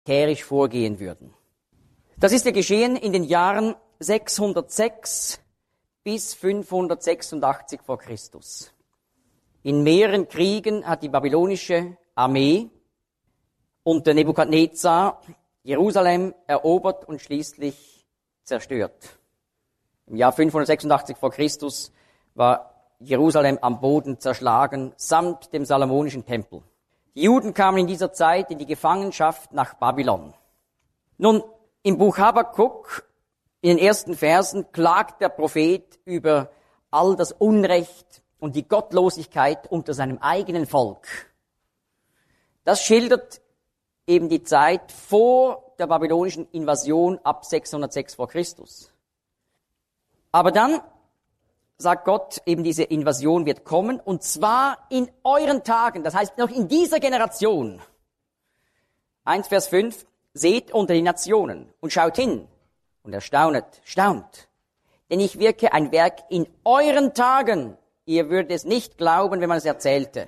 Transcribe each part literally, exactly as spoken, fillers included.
militärisch vorgehen würden. Das ist ja geschehen in den Jahren sechshundertsechs bis fünfhundertsechsundachtzig vor Christus. In mehreren Kriegen hat die babylonische Armee unter Nebukadnezar Jerusalem erobert und schließlich zerstört. Im Jahr fünfhundertsechsundachtzig vor Christus war Jerusalem am Boden zerschlagen, samt dem Salomonischen Tempel. Die Juden kamen in dieser Zeit in die Gefangenschaft nach Babylon. Nun, im Buch Habakuk, in den ersten Versen, klagt der Prophet über all das Unrecht und die Gottlosigkeit unter seinem eigenen Volk. Das schildert eben die Zeit vor der babylonischen Invasion ab sechshundertsechs vor Christus. Aber dann sagt Gott, eben diese Invasion wird kommen, und zwar in euren Tagen, das heißt noch in dieser Generation. eins Vers fünf, seht unter die Nationen und schaut hin und erstaunet, staunt. Denn ich wirke ein Werk in euren Tagen. Ihr würdet es nicht glauben, wenn man es erzählte.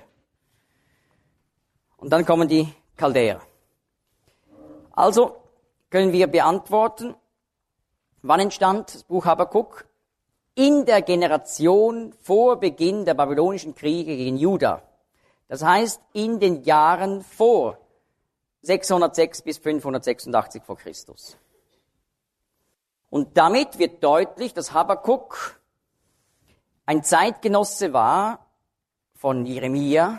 Und dann kommen die Chaldäer. Also können wir beantworten, wann entstand das Buch Habakuk? In der Generation vor Beginn der babylonischen Kriege gegen Juda. Das heißt, in den Jahren vor sechshundertsechs bis fünfhundertsechsundachtzig vor Christus. Und damit wird deutlich, dass Habakuk ein Zeitgenosse war von Jeremia,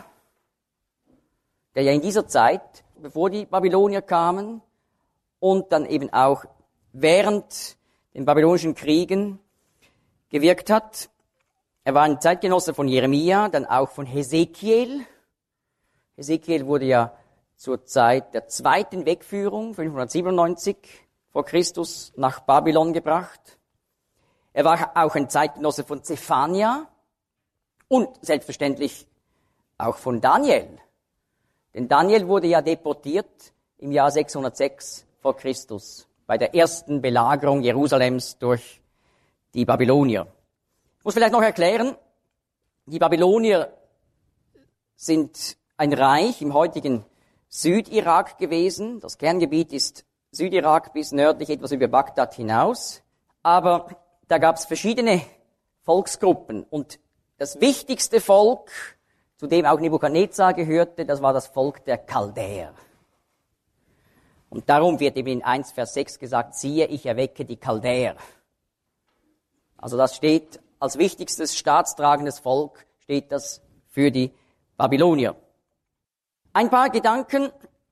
der ja in dieser Zeit, bevor die Babylonier kamen und dann eben auch während den babylonischen Kriegen gewirkt hat. Er war ein Zeitgenosse von Jeremia, dann auch von Hesekiel. Hesekiel wurde ja zur Zeit der zweiten Wegführung, fünfhundertsiebenundneunzig vor Christus, nach Babylon gebracht. Er war auch ein Zeitgenosse von Zephania und selbstverständlich auch von Daniel. Denn Daniel wurde ja deportiert im Jahr sechshundertsechs vor Christus bei der ersten Belagerung Jerusalems durch die Babylonier. Ich muss vielleicht noch erklären, die Babylonier sind ein Reich im heutigen Südirak gewesen. Das Kerngebiet ist Südirak bis nördlich etwas über Bagdad hinaus. Aber da gab es verschiedene Volksgruppen. Und das wichtigste Volk, zu dem auch Nebukadnezar gehörte, das war das Volk der Chaldäer. Und darum wird eben in eins Vers sechs gesagt, siehe, ich erwecke die Chaldäer. Also das steht als wichtigstes staatstragendes Volk, steht das für die Babylonier. Ein paar Gedanken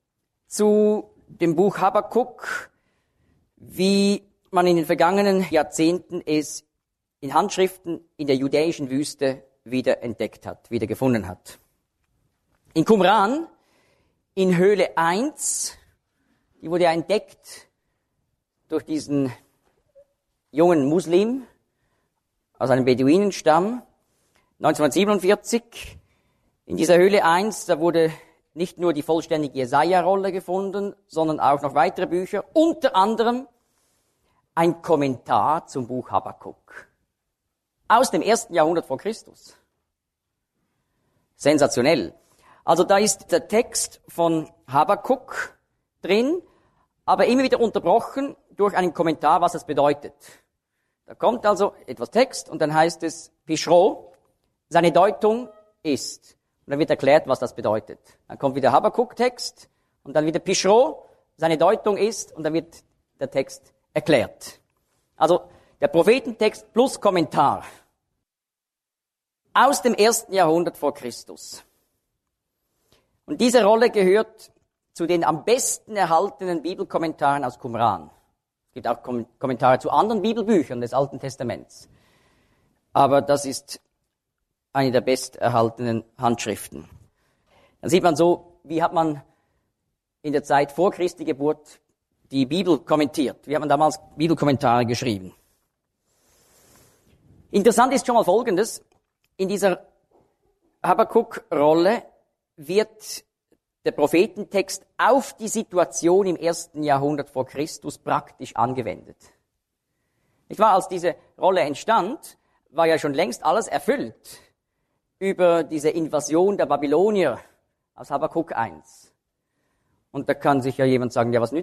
zu dem Buch Habakuk, wie man in den vergangenen Jahrzehnten es in Handschriften in der judäischen Wüste wieder entdeckt hat, wieder gefunden hat. In Qumran, in Höhle eins, die wurde ja entdeckt durch diesen jungen Muslim aus einem Beduinenstamm, neunzehnhundertsiebenundvierzig. In dieser Höhle eins, da wurde nicht nur die vollständige Jesaja-Rolle gefunden, sondern auch noch weitere Bücher, unter anderem ein Kommentar zum Buch Habakuk aus dem ersten Jahrhundert vor Christus. Sensationell. Also da ist der Text von Habakuk drin, aber immer wieder unterbrochen durch einen Kommentar, was das bedeutet. Da kommt also etwas Text und dann heißt es Pischro, seine Deutung ist. Und dann wird erklärt, was das bedeutet. Dann kommt wieder Habakuk-Text und dann wieder Pischro, seine Deutung ist, und dann wird der Text erklärt. Also der Prophetentext plus Kommentar aus dem ersten Jahrhundert vor Christus. Und diese Rolle gehört zu den am besten erhaltenen Bibelkommentaren aus Qumran. Es gibt auch Kommentare zu anderen Bibelbüchern des Alten Testaments. Aber das ist eine der besterhaltenen Handschriften. Dann sieht man so, wie hat man in der Zeit vor Christi Geburt die Bibel kommentiert. Wie hat man damals Bibelkommentare geschrieben? Interessant ist schon mal Folgendes. In dieser Habakuk-Rolle wird der Prophetentext auf die Situation im ersten Jahrhundert vor Christus praktisch angewendet. Nicht wahr? Als diese Rolle entstand, war ja schon längst alles erfüllt über diese Invasion der Babylonier aus Habakuk eins. Und da kann sich ja jemand sagen, ja, was nützt